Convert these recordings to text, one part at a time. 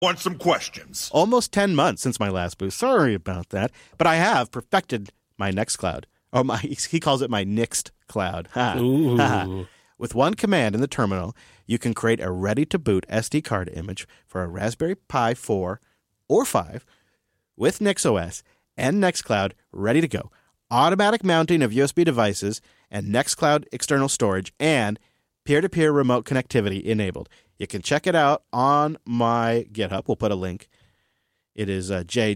Want some questions? Almost 10 months since my last boost. Sorry about that. But I have perfected my Nextcloud. Oh, he calls it my Nixt Cloud. Ooh. With one command in the terminal, you can create a ready-to-boot SD card image for a Raspberry Pi 4 or 5 with NixOS and Nextcloud ready to go. Automatic mounting of USB devices and Nextcloud external storage and peer-to-peer remote connectivity enabled. You can check it out on my GitHub. We'll put a link. It is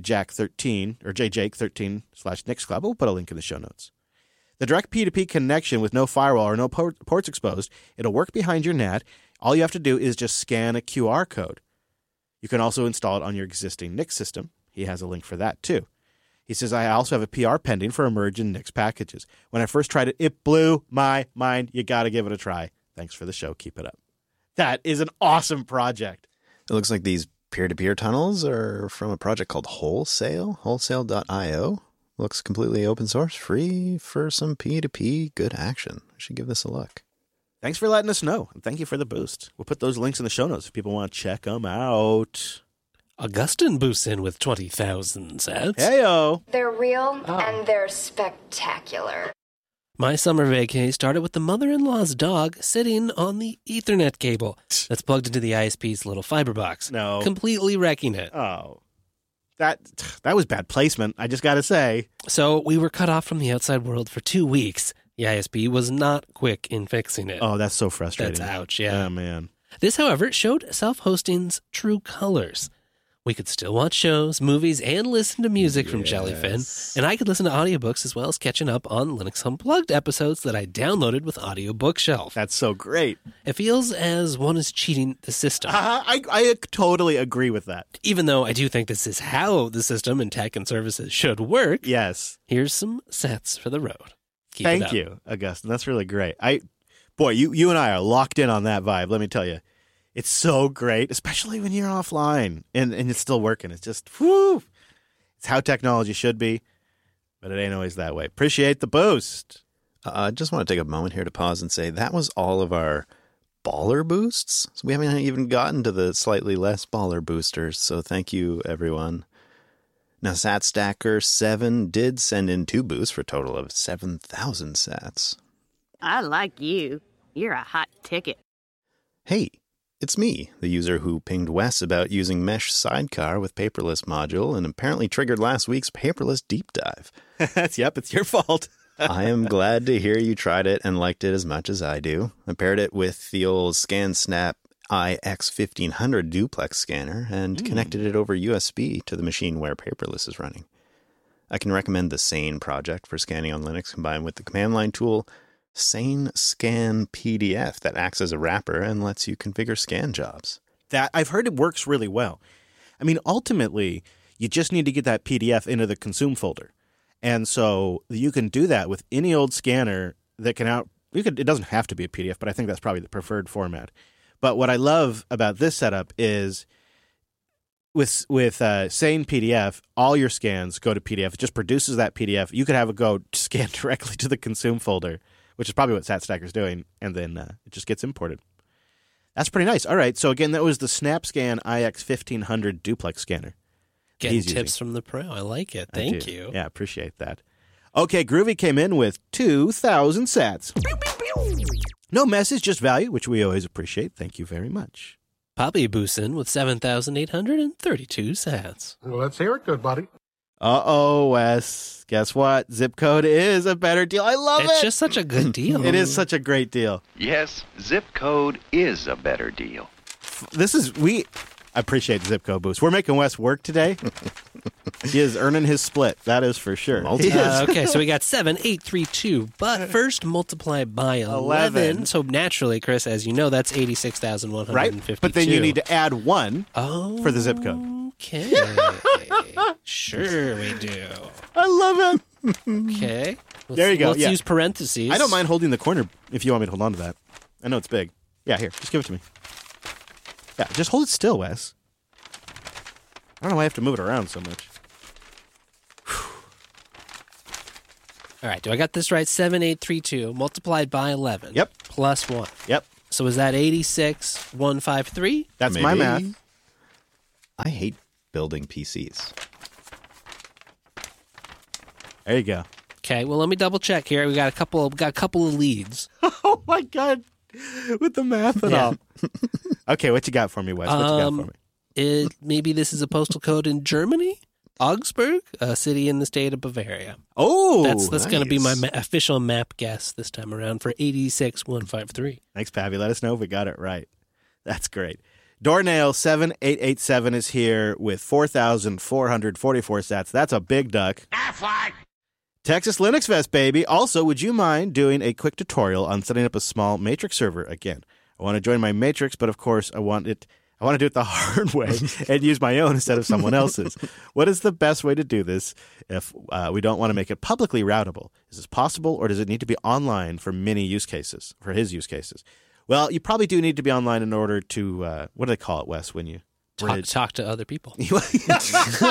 jjack13 or jjake13/Nixcloud. We'll put a link in the show notes. The direct P2P connection with no firewall or no ports exposed, it'll work behind your NAT. All you have to do is just scan a QR code. You can also install it on your existing Nix system. He has a link for that too. He says, I also have a PR pending for Emergent Nix packages. When I first tried it, it blew my mind. You got to give it a try. Thanks for the show. Keep it up. That is an awesome project. It looks like these peer-to-peer tunnels are from a project called Wholesale, wholesale.io. Looks completely open source, free for some P2P good action. We should give this a look. Thanks for letting us know. And thank you for the boost. We'll put those links in the show notes if people want to check them out. Augustine boosts in with 20,000 sats. Heyo. They're real and they're spectacular. My summer vacay started with the mother-in-law's dog sitting on the Ethernet cable that's plugged into the ISP's little fiber box. No. Completely wrecking it. Oh. That was bad placement, I just got to say. So we were cut off from the outside world for 2 weeks. The ISP was not quick in fixing it. Oh, that's so frustrating. That's ouch, yeah. Oh, man. This, however, showed self-hosting's true colors. We could still watch shows, movies, and listen to music from Jellyfin, and I could listen to audiobooks as well as catching up on Linux Unplugged episodes that I downloaded with Audio Bookshelf. That's so great. It feels as one is cheating the system. I totally agree with that. Even though I do think this is how the system and tech and services should work. Yes. Here's some sets for the road. Keep it Thank up. you, Augustine. That's really great. Boy, you and I are locked in on that vibe, let me tell you. It's so great, especially when you're offline and it's still working. It's just, whoo. It's how technology should be, but it ain't always that way. Appreciate the boost. I just want to take a moment here to pause and say that was all of our baller boosts. So we haven't even gotten to the slightly less baller boosters. So thank you, everyone. Now, SatStacker7 did send in 2 boosts for a total of 7,000 sats. I like you. You're a hot ticket. Hey, it's me, the user who pinged Wes about using Mesh Sidecar with Paperless module and apparently triggered last week's Paperless deep dive. Yep, it's your fault. I am glad to hear you tried it and liked it as much as I do. I paired it with the old ScanSnap iX1500 duplex scanner and connected it over USB to the machine where Paperless is running. I can recommend the Sane project for scanning on Linux combined with the command line tool Sane Scan PDF that acts as a wrapper and lets you configure scan jobs. That I've heard it works really well. I mean, ultimately, you just need to get that PDF into the consume folder. And so you can do that with any old scanner that can it doesn't have to be a PDF, but I think that's probably the preferred format. But what I love about this setup is with Sane PDF, all your scans go to PDF. It just produces that PDF. You could have it go scan directly to the consume folder, which is probably what SatStacker's doing, and then it just gets imported. That's pretty nice. All right, so again, that was the SnapScan iX1500 duplex scanner. Getting tips from the pro. I like it. Thank you. Yeah, appreciate that. Okay, Groovy came in with 2,000 sats. No message, just value, which we always appreciate. Thank you very much. Poppy boosts in with 7,832 sats. Well, let's hear it, good buddy. Uh-oh, Wes. Guess what? Zip code is a better deal. I love it. It's just such a good deal. It is such a great deal. Yes, zip code is a better deal. I appreciate the zip code boost. We're making Wes work today. He is earning his split. That is for sure. Okay, so we got 7,832, but first multiply by 11. So naturally, Chris, as you know, that's 86,152. Right, but then you need to add 1 for the zip code. Okay. Sure we do. I love it. Okay. There you go. Let's use parentheses. I don't mind holding the corner if you want me to hold on to that. I know it's big. Yeah, here. Just give it to me. Yeah, just hold it still, Wes. I don't know why I have to move it around so much. All right, do I got this right? 7,832 multiplied by 11. Yep. Plus 1. Yep. So is that 86,153? That's my math. I hate building PCs. There you go. Okay, well, let me double check here. We got a couple of leads. Oh my God. With the math and all. Okay, what you got for me, Wes? What you got for me? Maybe this is a postal code in Germany? Augsburg, a city in the state of Bavaria. Oh, That's going to be my nice. official map guess this time around for 86153. Thanks, Pappy. Let us know if we got it right. That's great. Doornail 7887 is here with 4,444 sats. That's a big duck. Texas Linux Fest, baby. Also, would you mind doing a quick tutorial on setting up a small Matrix server again? I want to join my Matrix, but of course I want to do it the hard way and use my own instead of someone else's. What is the best way to do this if we don't want to make it publicly routable? Is this possible, or does it need to be online for many use cases, for his use cases? Well, you probably do need to be online in order to, what do they call it, Wes, when you Talk to other people. There's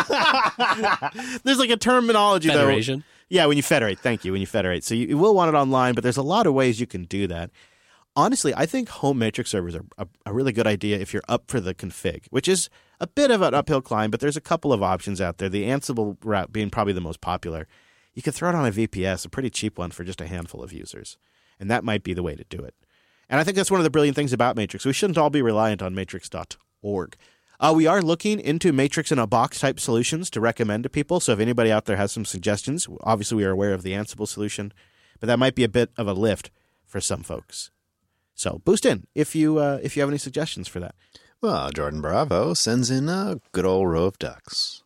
like a terminology, Federation. though. Yeah, when you federate. Thank you. When you federate. So you will want it online, but there's a lot of ways you can do that. Honestly, I think home Matrix servers are a really good idea if you're up for the config, which is a bit of an uphill climb, but there's a couple of options out there. The Ansible route being probably the most popular. You could throw it on a VPS, a pretty cheap one for just a handful of users, and that might be the way to do it. And I think that's one of the brilliant things about Matrix. We shouldn't all be reliant on matrix.org. We are looking into Matrix-in-a-box type solutions to recommend to people, so if anybody out there has some suggestions, obviously we are aware of the Ansible solution, but that might be a bit of a lift for some folks. So boost in if you have any suggestions for that. Well, Jordan Bravo sends in a good old row of ducks.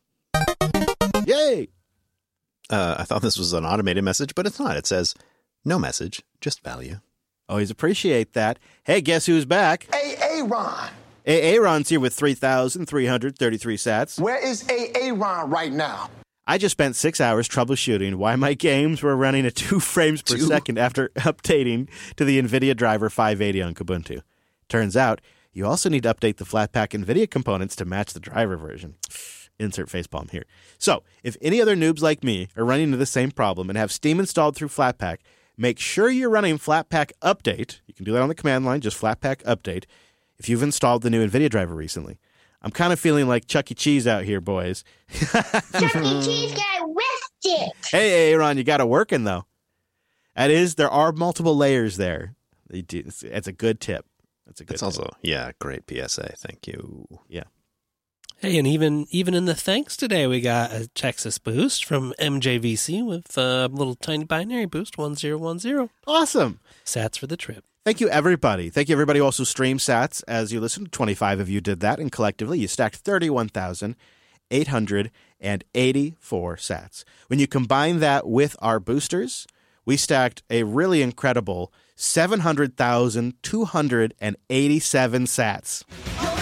Yay! I thought this was an automated message, but it's not. It says, no message, just value. Always appreciate that. Hey, guess who's back? Aaron. Aaron's here with 3,333 sats. Where is Aaron right now? I just spent 6 hours troubleshooting why my games were running at 2 frames per second after updating to the NVIDIA driver 580 on Kubuntu. Turns out, you also need to update the Flatpak NVIDIA components to match the driver version. Insert facepalm here. So, if any other noobs like me are running into the same problem and have Steam installed through Flatpak, make sure you're running Flatpak Update. You can do that on the command line, just Flatpak Update, if you've installed the new NVIDIA driver recently. I'm kind of feeling like Chuck E. Cheese out here, boys. Chuck E. Cheese got arrested. Hey, Aaron, you got it working, though. That is, there are multiple layers there. It's a good tip. It's It's also, great PSA. Thank you. Yeah. Hey, and even in the thanks today, we got a Texas boost from MJVC with a little tiny binary boost, 1010. Awesome. Sats for the trip. Thank you, everybody. Thank you, everybody who also streamed sats as you listened. 25 of you did that, and collectively you stacked 31,884 sats. When you combine that with our boosters, we stacked a really incredible 700,287 sats.